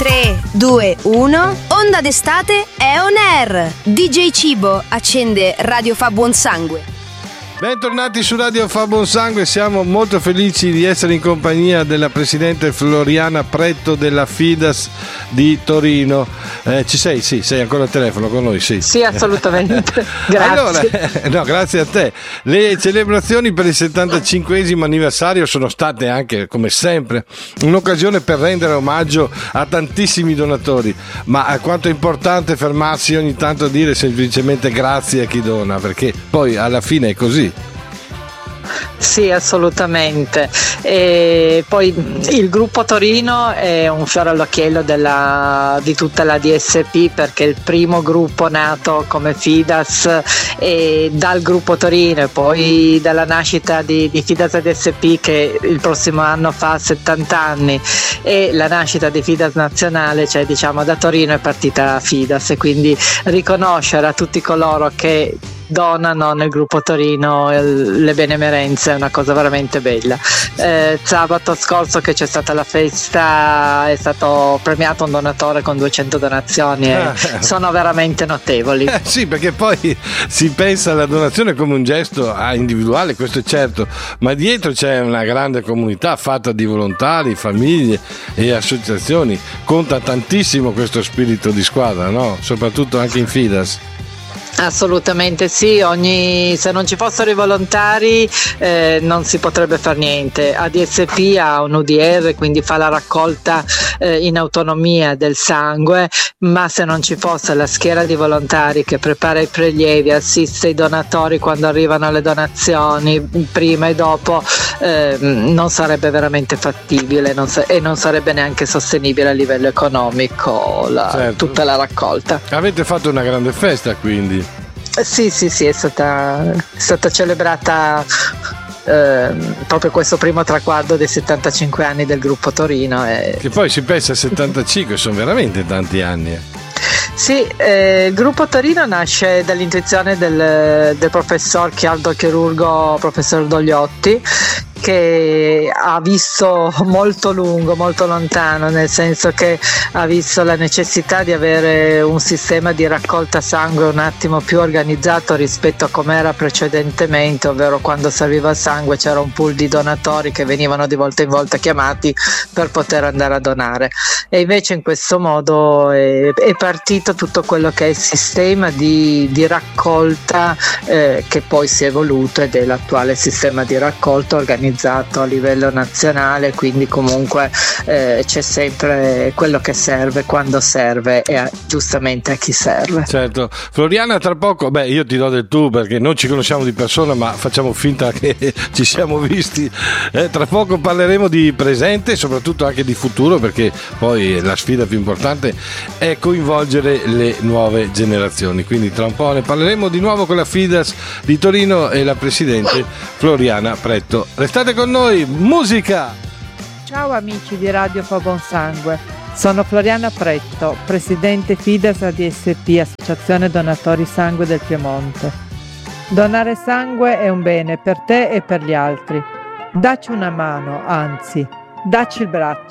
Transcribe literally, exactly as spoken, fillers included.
tre, due, uno. Onda d'estate è on air. D J Cibo accende Radio Fa Buon Sangue. Bentornati su Radio Fa Buon Sangue, siamo molto felici di essere in compagnia della presidente Floriana Pretto della Fidas di Torino. Eh, ci sei? Sì, sei ancora al telefono con noi? Sì, sì, assolutamente. Grazie. Allora, no, grazie a te. Le celebrazioni per il settantacinquesimo anniversario sono state anche, come sempre, un'occasione per rendere omaggio a tantissimi donatori, ma quanto è importante fermarsi ogni tanto a dire semplicemente grazie a chi dona, perché poi alla fine è così. Sì, assolutamente. E poi il gruppo Torino è un fiore all'occhiello della, di tutta la D S P, perché è il primo gruppo nato come Fidas, e dal gruppo Torino e poi dalla nascita di, di Fidas D S P, che il prossimo anno fa settanta anni, e la nascita di Fidas nazionale, cioè diciamo da Torino è partita Fidas, e quindi riconoscere a tutti coloro che donano nel gruppo Torino le benemerenze è una cosa veramente bella. Eh, sabato scorso che c'è stata la festa è stato premiato un donatore con duecento donazioni e ah. sono veramente notevoli. Eh, sì, perché poi si pensa alla donazione come un gesto individuale, questo è certo, ma dietro c'è una grande comunità fatta di volontari, famiglie e associazioni. Conta tantissimo questo spirito di squadra, no? Soprattutto anche in Fidas. Assolutamente sì, ogni, se non ci fossero i volontari eh, non si potrebbe fare niente. A D S P ha un U D R, quindi fa la raccolta eh, in autonomia del sangue, ma se non ci fosse la schiera di volontari che prepara i prelievi, assiste i donatori quando arrivano le donazioni, prima e dopo, eh, non sarebbe veramente fattibile non sa- e non sarebbe neanche sostenibile a livello economico la, certo. tutta la raccolta. Avete fatto una grande festa, quindi? Sì, sì, sì, è stata, è stata celebrata eh, proprio questo primo traguardo dei settantacinque anni del gruppo Torino. E... Che poi si pensa a settantacinque, sono veramente tanti anni. Eh. Sì, eh, il gruppo Torino nasce dall'intuizione del, del professor chirurgo professor Dogliotti, che ha visto molto lungo, molto lontano, nel senso che ha visto la necessità di avere un sistema di raccolta sangue un attimo più organizzato rispetto a come era precedentemente, ovvero quando serviva sangue c'era un pool di donatori che venivano di volta in volta chiamati per poter andare a donare, e invece in questo modo è, è partito tutto quello che è il sistema di, di raccolta eh, che poi si è evoluto ed è l'attuale sistema di raccolta organizzato a livello nazionale, quindi comunque eh, c'è sempre quello che serve quando serve e a, giustamente a chi serve. Certo. Floriana, tra poco, beh, io ti do del tu perché non ci conosciamo di persona, ma facciamo finta che ci siamo visti. Eh, tra poco parleremo di presente e soprattutto anche di futuro, perché poi la sfida più importante è coinvolgere le nuove generazioni, quindi tra un po' ne parleremo di nuovo con la Fidas di Torino e la presidente Floriana Pretto. Restate con noi, musica! Ciao amici di Radio Fa Buon Sangue, sono Floriana Pretto, presidente Fidas A D S P, Associazione Donatori Sangue del Piemonte. Donare sangue è un bene per te e per gli altri. Dacci una mano, anzi, dacci il braccio.